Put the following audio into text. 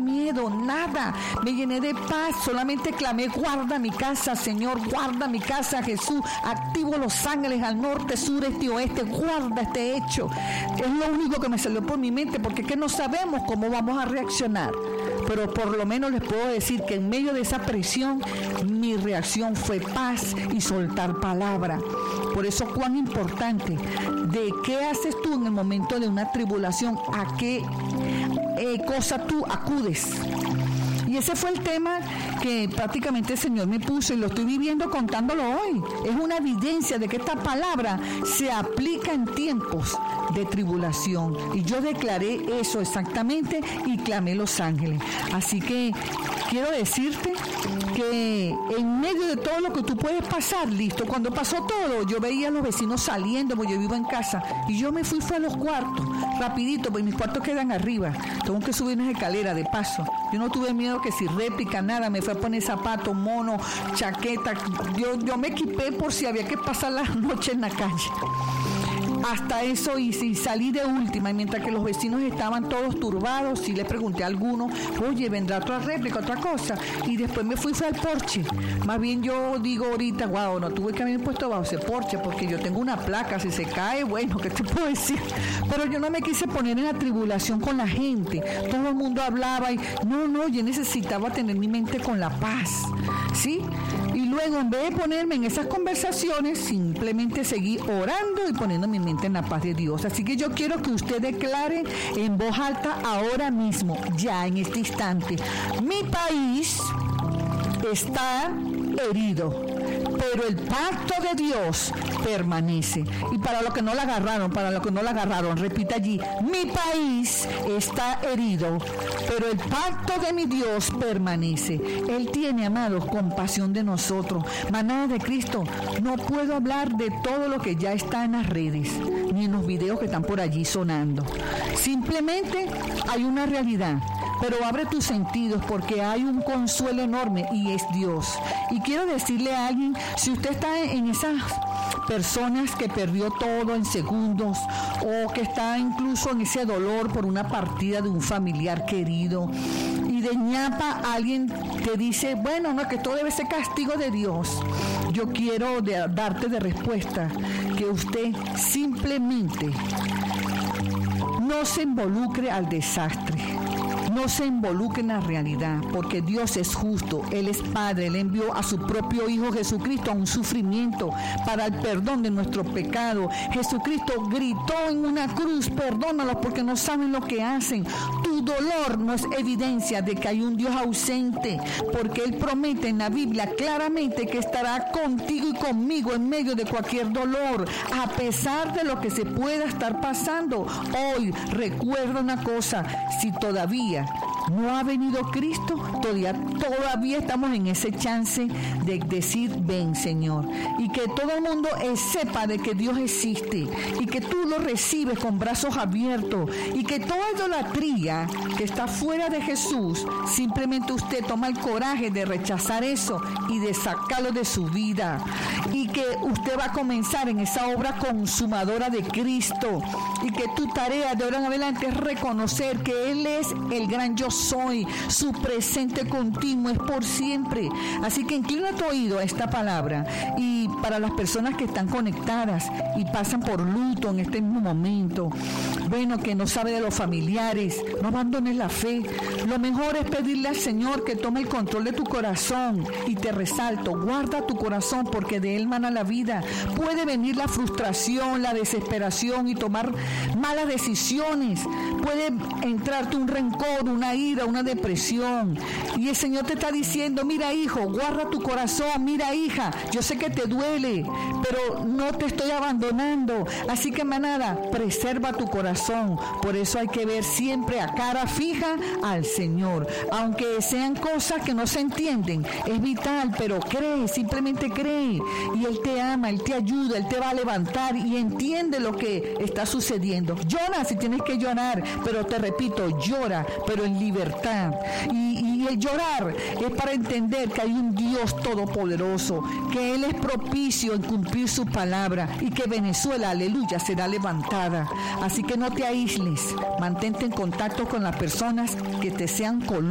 miedo, nada. Me llené de paz, solamente clamé, guarda mi casa, Señor, guarda mi casa, Jesús. Activo los ángeles al norte, sur, este y oeste, guarda este hecho. Es lo único que me salió por mi mente, porque es que no sabemos cómo vamos a reaccionar. Pero por lo menos les puedo decir que en medio de esa presión, mi reacción fue paz y soltar palabra. Por eso, cuán importante, de qué haces tú en el momento de una tribulación, a qué cosa tú acudes. Y ese fue el tema que prácticamente el Señor me puso y lo estoy viviendo contándolo hoy. Es una evidencia de que esta palabra se aplica en tiempos de tribulación. Y yo declaré eso exactamente y clamé los ángeles. Así que quiero decirte que en medio de todo lo que tú puedes pasar, listo, cuando pasó todo, yo veía a los vecinos saliendo, porque yo vivo en casa, y yo me fui a los cuartos, rapidito, porque mis cuartos quedan arriba, tengo que subir unas escaleras de paso. Yo no tuve miedo que si réplica, nada, me fui a poner zapatos, mono, chaqueta, yo me equipé por si había que pasar la noche en la calle. Hasta eso hice y salí de última, y mientras que los vecinos estaban todos turbados, sí les pregunté a algunos, oye, ¿vendrá otra réplica, otra cosa? Y después me fui al porche. Más bien yo digo ahorita, wow, no tuve que haber puesto bajo ese porche, porque yo tengo una placa, si se cae, bueno, ¿qué te puedo decir? Pero yo no me quise poner en la tribulación con la gente. Todo el mundo hablaba y no, yo necesitaba tener mi mente con la paz, ¿sí? Y luego, en vez de ponerme en esas conversaciones, simplemente seguí orando y poniendo mi mente en la paz de Dios. Así que yo quiero que usted declare en voz alta ahora mismo, ya en este instante: mi país está herido, pero el pacto de Dios permanece. Y para los que no la agarraron, repita allí: mi país está herido, pero el pacto de mi Dios permanece. Él tiene, amados, compasión de nosotros. Manada de Cristo, no puedo hablar de todo lo que ya está en las redes, ni en los videos que están por allí sonando. Simplemente hay una realidad. Pero abre tus sentidos, porque hay un consuelo enorme y es Dios. Y quiero decirle a alguien, si usted está en esas personas que perdió todo en segundos, o que está incluso en ese dolor por una partida de un familiar querido, y de ñapa alguien te dice, bueno, no, que todo debe ser castigo de Dios, yo quiero darte de respuesta que usted simplemente no se involucre al desastre. No se involucre en la realidad, porque Dios es justo, Él es Padre, Él envió a su propio Hijo Jesucristo a un sufrimiento para el perdón de nuestro pecado. Jesucristo gritó en una cruz, perdónalos porque no saben lo que hacen. Tu dolor no es evidencia de que hay un Dios ausente, porque Él promete en la Biblia claramente que estará contigo y conmigo en medio de cualquier dolor, a pesar de lo que se pueda estar pasando. Hoy recuerda una cosa: si todavía no ha venido Cristo, todavía estamos en ese chance de decir, ven, Señor, y que todo el mundo sepa de que Dios existe y que tú lo recibes con brazos abiertos, y que toda idolatría que está fuera de Jesús, simplemente usted toma el coraje de rechazar eso y de sacarlo de su vida, y que usted va a comenzar en esa obra consumadora de Cristo, y que tu tarea de ahora en adelante es reconocer que Él es el gran yo soy, su presente continuo es por siempre. Así que inclina tu oído a esta palabra. Y para las personas que están conectadas y pasan por luto en este mismo momento, bueno, que no sabe de los familiares, no abandones la fe. Lo mejor es pedirle al Señor que tome el control de tu corazón. Y te resalto, guarda tu corazón, porque de él mana la vida. Puede venir la frustración, la desesperación y tomar malas decisiones. Puede entrarte un rencor, una ira, una depresión. Y el Señor te está diciendo, mira, hijo, guarda tu corazón, mira, hija, yo sé que te duele, pero no te estoy abandonando. Así que, manada, preserva tu corazón. Por eso hay que ver siempre a cara fija al Señor. Aunque sean cosas que no se entienden, es vital, pero cree, simplemente cree. Y Él te ama, Él te ayuda, Él te va a levantar y entiende lo que está sucediendo. Llora si tienes que llorar, pero te repito, llora, pero en libertad. Y el llorar es para entender que hay un Dios todopoderoso, que Él es propicio en cumplir su palabra y que Venezuela, aleluya, será levantada. Así que no te aísles, mantente en contacto con las personas que te sean columnas